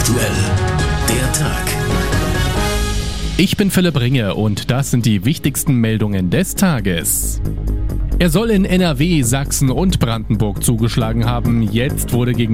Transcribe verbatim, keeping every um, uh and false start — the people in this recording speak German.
aktuell, der Tag. Ich bin Philipp Ringe und das sind die wichtigsten Meldungen des Tages. Er soll in N R W, Sachsen und Brandenburg zugeschlagen haben. Jetzt wurde gegen